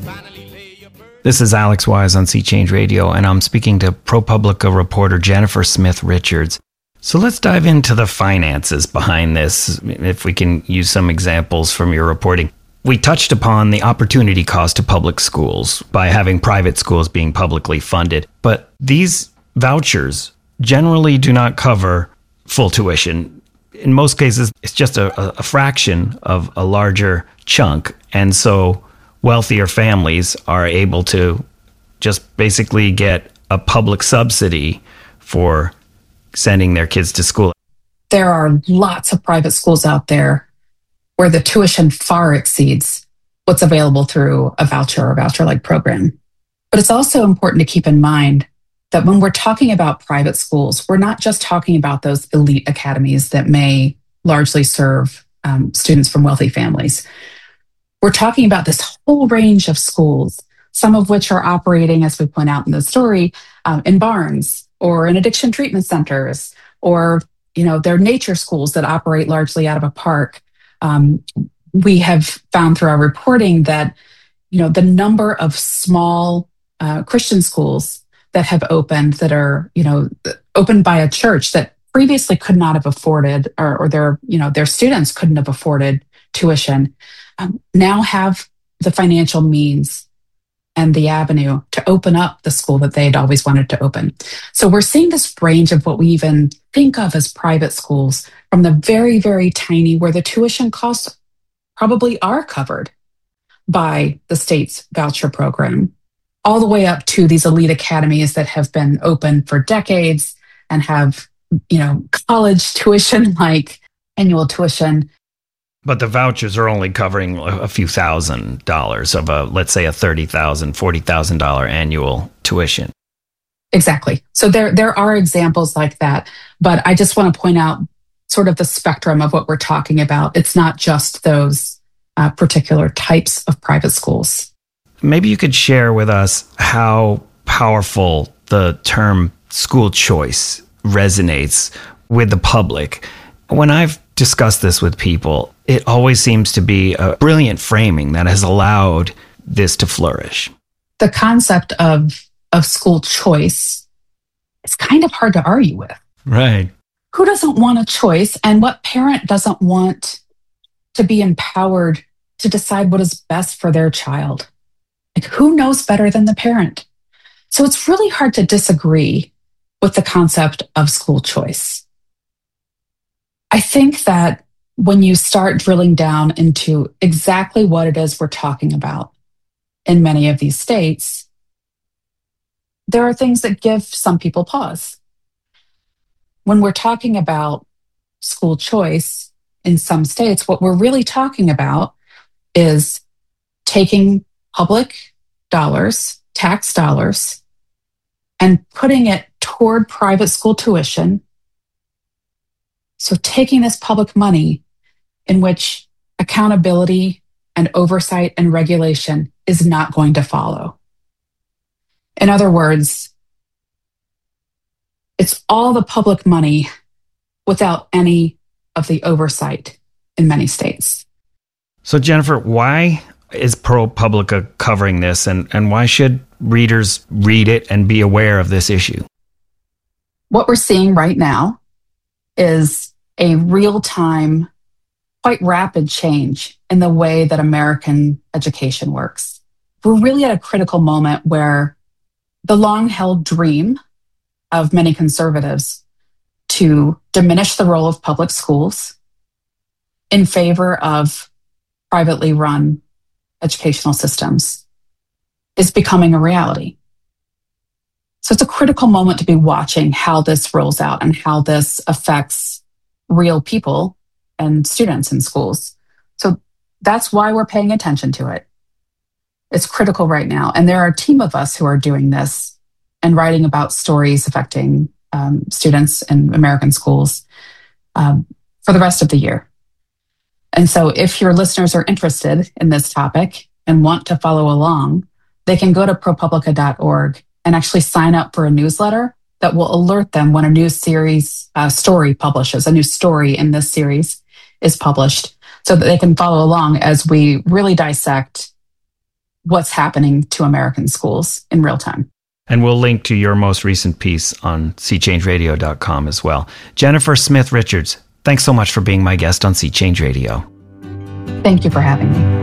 This is Alex Wise on Sea Change Radio, and I'm speaking to ProPublica reporter Jennifer Smith Richards. So let's dive into the finances behind this, if we can use some examples from your reporting. We touched upon the opportunity cost to public schools by having private schools being publicly funded, but these vouchers generally do not cover full tuition. In most cases, it's just a fraction of a larger chunk, and so wealthier families are able to just basically get a public subsidy for sending their kids to school. There are lots of private schools out there where the tuition far exceeds what's available through a voucher or voucher-like program. But it's also important to keep in mind that when we're talking about private schools, we're not just talking about those elite academies that may largely serve students from wealthy families. We're talking about this whole range of schools, some of which are operating, as we point out in the story, in barns or in addiction treatment centers, or they're nature schools that operate largely out of a park. We have found through our reporting that the number of small Christian schools that have opened, that are opened by a church that previously could not have afforded, or their students couldn't have afforded tuition, now have the financial means and the avenue to open up the school that they had always wanted to open. So we're seeing this range of what we even think of as private schools, from the very, very tiny, where the tuition costs probably are covered by the state's voucher program, all the way up to these elite academies that have been open for decades and have, college tuition, like annual tuition. But the vouchers are only covering a few $1,000s of let's say a $30,000, $40,000 annual tuition. Exactly. So there are examples like that, but I just want to point out sort of the spectrum of what we're talking about. It's not just those particular types of private schools. Maybe you could share with us how powerful the term school choice resonates with the public. When I've discussed this with people, it always seems to be a brilliant framing that has allowed this to flourish. The concept of school choice is kind of hard to argue with. Right. Who doesn't want a choice, and what parent doesn't want to be empowered to decide what is best for their child? Like, who knows better than the parent? So it's really hard to disagree with the concept of school choice. I think that when you start drilling down into exactly what it is we're talking about in many of these states, there are things that give some people pause. When we're talking about school choice in some states, what we're really talking about is taking public dollars, tax dollars, and putting it toward private school tuition. So taking this public money in which accountability and oversight and regulation is not going to follow. In other words, it's all the public money without any of the oversight in many states. So Jennifer, why is ProPublica covering this, and why should readers read it and be aware of this issue? What we're seeing right now is a real-time, quite rapid change in the way that American education works. We're really at a critical moment where the long-held dream of many conservatives to diminish the role of public schools in favor of privately run educational systems is becoming a reality. So it's a critical moment to be watching how this rolls out and how this affects real people and students in schools. So that's why we're paying attention to it. It's critical right now. And there are a team of us who are doing this and writing about stories affecting students in American schools for the rest of the year. And so if your listeners are interested in this topic and want to follow along, they can go to ProPublica.org and actually sign up for a newsletter that will alert them when a new series story publishes, a new story in this series is published, so that they can follow along as we really dissect what's happening to American schools in real time. And we'll link to your most recent piece on SeaChangeRadio.com as well. Jennifer Smith Richards, thanks so much for being my guest on Sea Change Radio. Thank you for having me.